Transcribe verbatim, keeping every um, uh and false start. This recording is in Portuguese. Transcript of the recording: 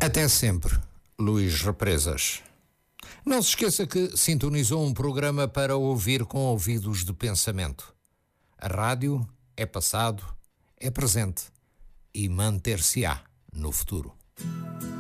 Até sempre, Luís Represas. Não se esqueça que sintonizou um programa para ouvir com ouvidos de pensamento. A rádio é passado, é presente e manter-se-á no futuro.